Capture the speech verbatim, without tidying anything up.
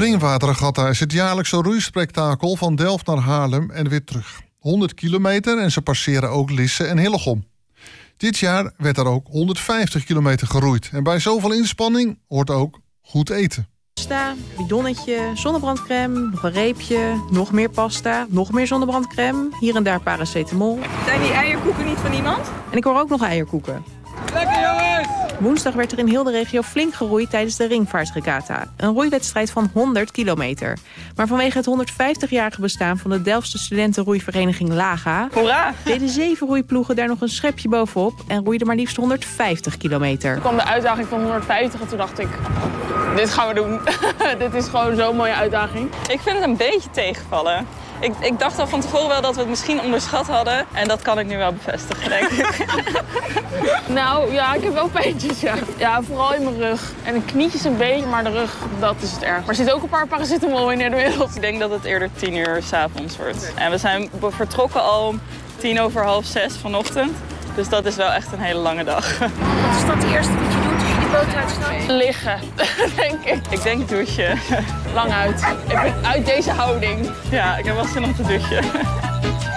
Ringwaterregatta is het jaarlijkse roeispektakel van Delft naar Haarlem en weer terug. honderd kilometer en ze passeren ook Lisse en Hillegom. Dit jaar werd er ook honderdvijftig kilometer geroeid. En bij zoveel inspanning hoort ook goed eten. Pasta, bidonnetje, zonnebrandcrème, nog een reepje, nog meer pasta, nog meer zonnebrandcrème. Hier en daar paracetamol. Zijn die eierkoeken niet van iemand? En ik hoor ook nog eierkoeken. Lekker jongens! Woensdag werd er in heel de regio flink geroeid tijdens de Ringvaartregatta. Een roeiwedstrijd van honderd kilometer. Maar vanwege het honderdvijftigjarige bestaan van de Delftse studentenroeivereniging LAGA... Hoera! deden zeven roeiploegen daar nog een schepje bovenop en roeiden maar liefst honderdvijftig kilometer. Toen kwam de uitdaging van honderdvijftig en toen dacht ik, dit gaan we doen. Dit is gewoon zo'n mooie uitdaging. Ik vind het een beetje tegenvallen. Ik, ik dacht al van tevoren wel dat we het misschien onderschat hadden. En dat kan ik nu wel bevestigen, denk ik. Nou, ja, ik heb wel pijntjes, ja. Ja, vooral in mijn rug. En de knietjes een beetje, maar de rug, dat is het erg. Maar er zit ook een paar paracetamol in de wereld. Ik denk dat het eerder tien uur 's avonds wordt. En we zijn vertrokken al tien over half zes vanochtend. Dus dat is wel echt een hele lange dag. Wat is dat het eerste wat je doet als je die boot uitstapt? Liggen, denk ik. Ik denk douchen. Lang uit. Ik ben uit deze houding. Ja, ik heb wel zin om te douchen.